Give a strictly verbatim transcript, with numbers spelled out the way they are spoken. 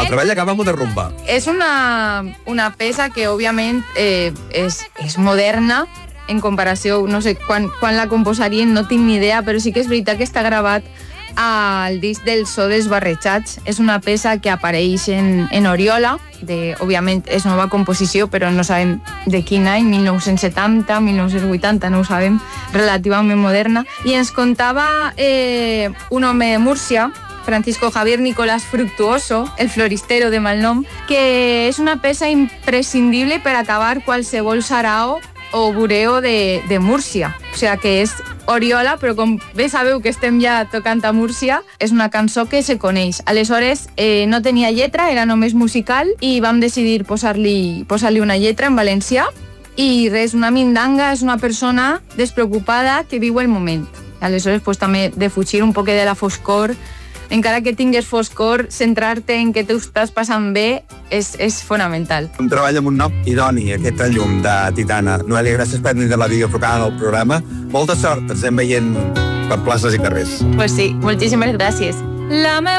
el treball acaba amb una rumba. És una, una peça que, òbviament, eh, és, és moderna en comparació, no sé quan, quan la composarien, no tinc ni idea, però sí que és veritat que està gravat al disc del So dels Barrejats. És una peça que apareix en, en Oriola, de, òbviament és nova composició, però no sabem de quin any, mil nou-cents setanta, mil nou-cents vuitanta, no ho sabem, relativament moderna. I ens contava eh, un home de Múrcia, Francisco Javier Nicolás Fructuoso, el floristero de malnom, que és una peça imprescindible per acabar qualsevol sarao o bureo de, de Múrcia. O sigui que és Oriola, però com bé sabeu que estem ja tocant a Múrcia, és una cançó que se coneix. Aleshores, eh, no tenia lletra, era només musical, i vam decidir posar-li posar-li una lletra en valencià, i res, una mindanga és una persona despreocupada que viu el moment. Aleshores, pues, també de fugir un poc de la foscor, encara que tingues foscor, centrar-te en que t'ho estàs passant bé és, és fonamental. Un treball amb un nom idoni, aquesta llum de Titana. Noelia, gràcies per tenir la videoprograma del programa. Molta sort, ens anem veient per places i carrers. Pues sí, moltíssimes gràcies. La meva